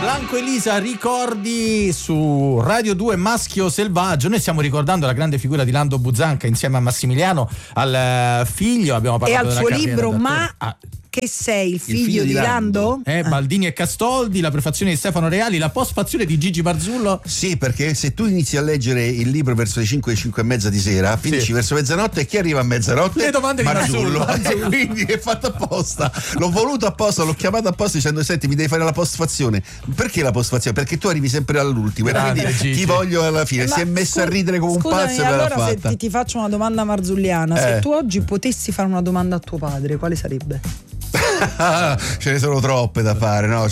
Blanco Elisa, ricordi su Radio 2 Maschio Selvaggio. Noi stiamo ricordando la grande figura di Lando Buzzanca insieme a Massimiliano, al figlio. Abbiamo parlato e al della suo carriera libro d'attore. Che sei il figlio di Lando? Baldini e Castoldi, la prefazione di Stefano Reali, la postfazione di Gigi Barzullo. Sì, perché se tu inizi a leggere il libro verso le 5 e mezza di sera, finisci verso mezzanotte, e chi arriva a mezzanotte? Le domande di Barzullo. Quindi è fatto apposta. L'ho voluto apposta, l'ho chiamato apposta dicendo: senti, mi devi fare la postfazione. Perché la postfazione? Perché tu arrivi sempre all'ultimo. Grande, quindi Gigi. ti voglio alla fine. Si è messo a ridere come un pazzo e me l'ha allora fatta. se ti faccio una domanda marzulliana, se tu oggi potessi fare una domanda a tuo padre, quale sarebbe? Ce ne sono troppe da fare, no?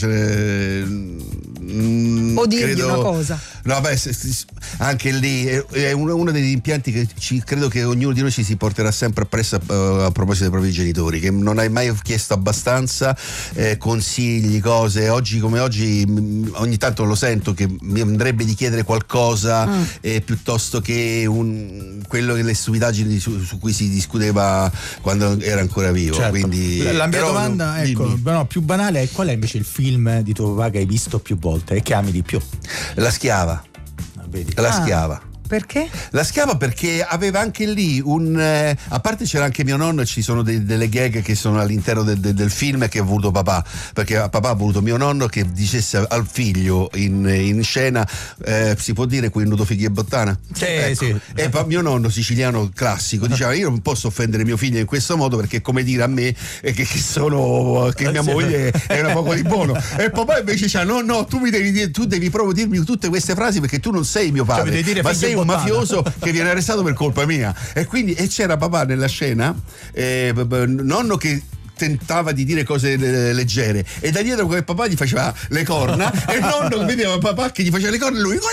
O dirgli una cosa. No, beh, anche lì è uno degli impianti che credo che ognuno di noi ci si porterà sempre appresso a proposito dei propri genitori, che non hai mai chiesto abbastanza consigli, cose. Oggi come oggi ogni tanto lo sento che mi andrebbe di chiedere qualcosa piuttosto che quello che le stupidaggini su cui si discuteva quando era ancora vivo. Certo. Quindi, la mia domanda, dimmi. più banale è: qual è invece il film di tuo papà che hai visto più volte e che ami di più? La Schiava. Vedi? La Schiava. Perché? La Schiava perché aveva anche lì a parte c'era anche mio nonno, ci sono delle gag che sono all'interno del film che ha voluto papà, perché papà ha voluto mio nonno che dicesse al figlio in scena si può dire qui nudo figli e bottana? Sì, ecco. sì. E mio nonno siciliano classico diceva: io non posso offendere mio figlio in questo modo, perché è come dire a me che mia moglie è una poco di buono. E papà invece diceva: no, tu devi proprio dirmi tutte queste frasi, perché tu non sei mio padre, ma sei un mafioso che viene arrestato per colpa mia. E quindi c'era papà nella scena, nonno che tentava di dire cose leggere, e da dietro quel papà gli faceva le corna e il nonno vedeva papà che gli faceva le corna e lui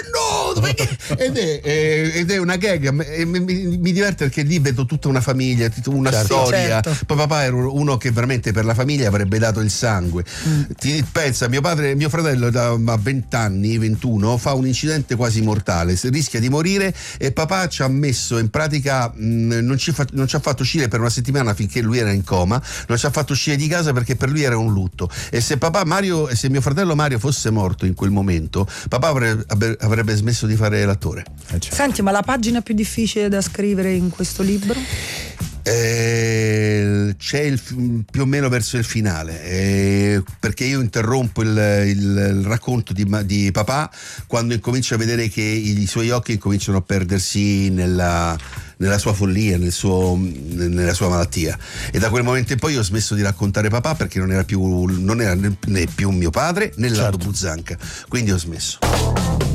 ed è una gag e mi diverte, perché lì vedo tutta una famiglia, tutta una storia. Certo. Poi papà era uno che veramente per la famiglia avrebbe dato il sangue. Pensa, mio fratello a 20 anni, 21, fa un incidente quasi mortale, rischia di morire, e papà ci ha messo in pratica non ci ha fatto uscire per una settimana finché lui era in coma, non ci ha fatto uscire di casa perché per lui era un lutto. E se se mio fratello Mario fosse morto in quel momento, papà avrebbe smesso di fare l'attore. Senti, ma la pagina più difficile da scrivere in questo libro? C'è più o meno verso il finale, perché io interrompo il racconto di papà quando incomincio a vedere che i suoi occhi incominciano a perdersi nella sua follia, nella sua malattia, e da quel momento in poi ho smesso di raccontare papà, perché non era né più mio padre né Lando Buzzanca, quindi ho smesso.